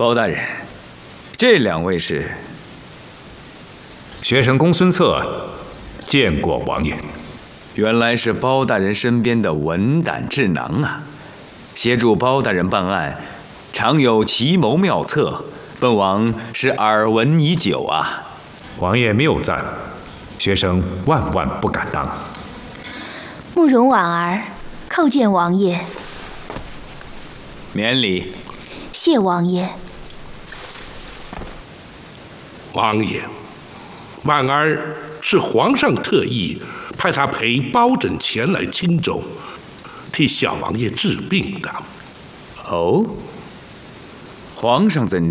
包大人，这两位是？ 学生公孙策见过王爷。 原来是包大人身边的文胆智囊啊！协助包大人办案，常有奇谋妙策，本王是耳闻已久啊。 王爷谬赞，学生万万不敢当。 慕容婉儿叩见王爷。 免礼。 谢王爷。 王爷，婉儿是皇上特意派他陪包拯前来青州，替小王爷治病的。 哦，皇上怎